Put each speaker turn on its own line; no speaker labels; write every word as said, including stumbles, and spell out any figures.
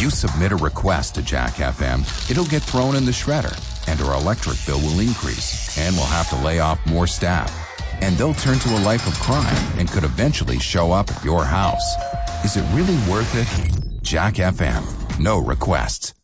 If you submit a request to Jack F M, it'll get thrown in the shredder, and our electric bill will increase, and we'll have to lay off more staff. And they'll turn to a life of crime and could eventually show up at your house. Is it really worth it? Jack F M. No requests.